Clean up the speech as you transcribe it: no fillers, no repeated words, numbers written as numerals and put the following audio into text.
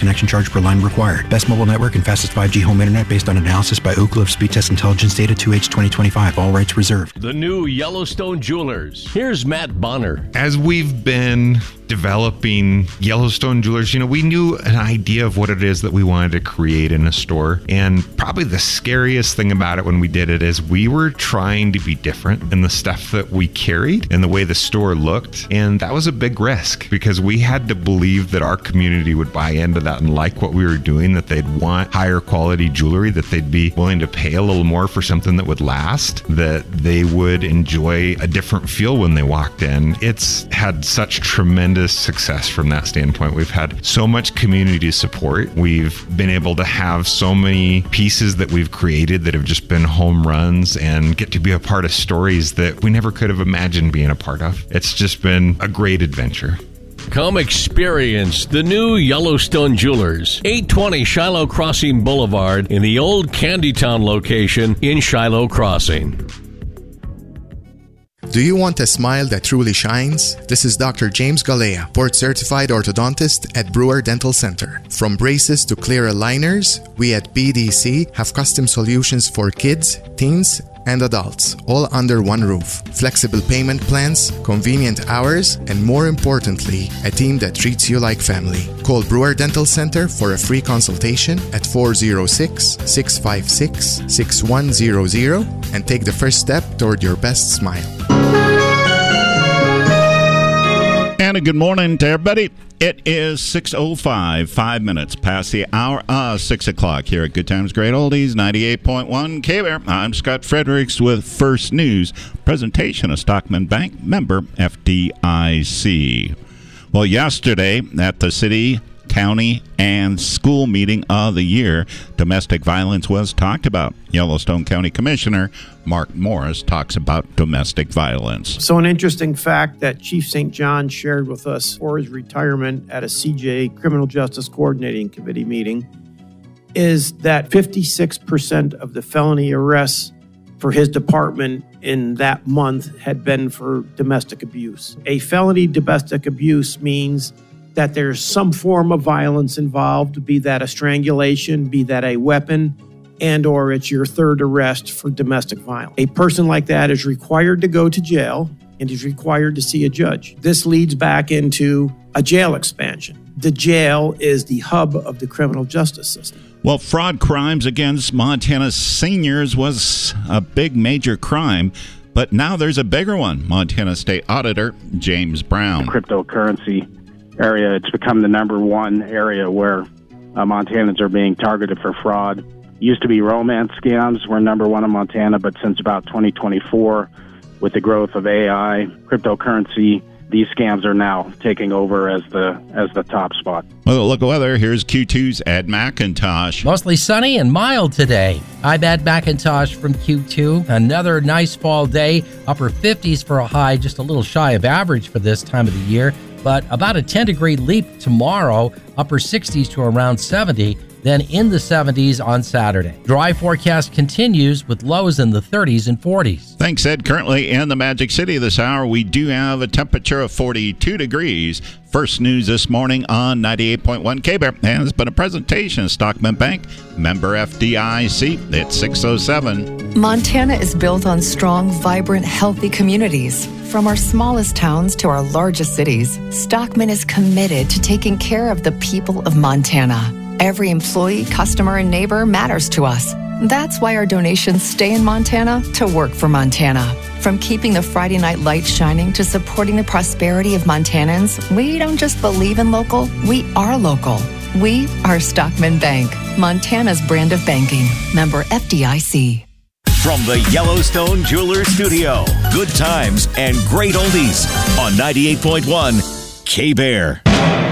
connection charge per line required. Best mobile network and fastest 5G home internet based on analysis by Oak Cliff Speed Test Intelligence Data 2H 2025. All rights reserved. The new Yellowstone Jewelers. Here's Matt Bonner. As we've been developing Yellowstone Jewelers, we knew an idea of what it is that we wanted to create in a store. And probably the scariest thing about it when we did it is we were trying to be different in the stuff that we carried and the way the store looked. And that was a big risk because we had to believe that our community would buy into that and like what we were doing, that they'd want higher quality jewelry, that they'd be willing to pay a little more for something that would last, that they would enjoy a different feel when they walked in. It's had such tremendous success from that standpoint. We've had so much community support. We've been able to have so many pieces that we've created that have just been home runs and get to be a part of stories that we never could have imagined being a part of. It's just been a great adventure. Come experience the new Yellowstone Jewelers, 820 Shiloh Crossing Boulevard in the old Candytown location in Shiloh Crossing. Do you want a smile that truly shines? This is Dr. James Galea, board-certified orthodontist at Brewer Dental Center. From braces to clear aligners, we at BDC have custom solutions for kids, teens, and adults, all under one roof. Flexible payment plans, convenient hours, and more importantly, a team that treats you like family. Call Brewer Dental Center for a free consultation at 406-656-6100 and take the first step toward your best smile. And a good morning to everybody. It is 6:05, 5 minutes past the hour of 6 o'clock here at Good Times Great Oldies, 98.1 K-Bear. I'm Scott Fredericks with First News, presentation of Stockman Bank, member FDIC. Well, yesterday at the city, county, and school meeting of the year, domestic violence was talked about. Yellowstone County Commissioner Mark Morris talks about domestic violence. So an interesting fact that Chief St. John shared with us for his retirement at a CJ Criminal Justice Coordinating Committee meeting is that 56% of the felony arrests for his department in that month had been for domestic abuse. A felony domestic abuse means that there's some form of violence involved, be that a strangulation, be that a weapon, and or it's your third arrest for domestic violence. A person like that is required to go to jail and is required to see a judge. This leads back into a jail expansion. The jail is the hub of the criminal justice system. Well, fraud crimes against Montana seniors was a big major crime, but now there's a bigger one. Montana State Auditor James Brown. Cryptocurrency area, it's become the number one area where Montanans are being targeted for fraud. Used to be romance scams were number one in Montana, but since about 2024, with the growth of AI, cryptocurrency, these scams are now taking over as the top spot. Well, look at weather. Here's Q2's Ed McIntosh. Mostly sunny and mild today. I'm Ed McIntosh from Q2. Another nice fall day. Upper 50s for a high, just a little shy of average for this time of the year. But about a 10-degree leap tomorrow, upper 60s to around 70, then in the 70s on Saturday. Dry forecast continues with lows in the 30s and 40s. Thanks, Ed. Currently in the Magic City this hour, we do have a temperature of 42 degrees. First News this morning on 98.1 K-Bear has been a presentation of Stockman Bank, member FDIC. It's 6:07. Montana is built on strong, vibrant, healthy communities. From our smallest towns to our largest cities, Stockman is committed to taking care of the people of Montana. Every employee, customer, and neighbor matters to us. That's why our donations stay in Montana to work for Montana. From keeping the Friday night lights shining to supporting the prosperity of Montanans, we don't just believe in local, we are local. We are Stockman Bank, Montana's brand of banking. Member FDIC. From the Yellowstone Jewelers Studio, good times and great oldies on 98.1 K-Bear.